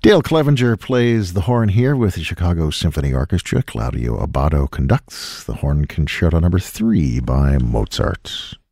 Dale Clevenger plays the horn here with the Chicago Symphony Orchestra. Claudio Abbado conducts the Horn Concerto No. 3 by Mozart.